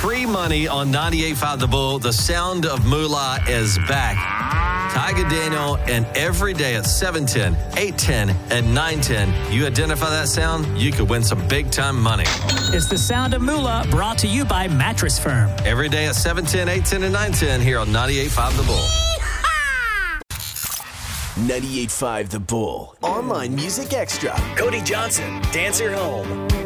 free money on 98.5 The Bull. The sound of moolah is back. Tiger Daniel, and every day at 7:10, 8:10, and 9:10, you identify that sound, you could win some big-time money. It's the sound of moolah, brought to you by Mattress Firm. Every day at 7:10, 8:10, and 9:10 here on 98.5 The Bull. 98.5 The Bull. Online Music Extra. Cody Johnson, Dancer Home.